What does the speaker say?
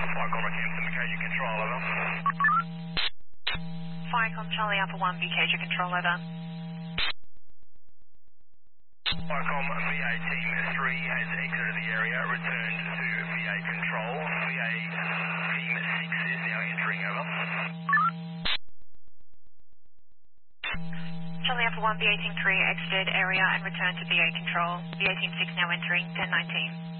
Firecom Rockhampton, BKG Control, over. Firecom Charlie Alpha 1, BKG Control, over. Firecom VA Team 3 has exited the area, returned to VA Control. VA Team 6 is now entering, over. Charlie Alpha 1, BA Team 3 exited area and returned to BA Control. BA Team 6 now entering 1019.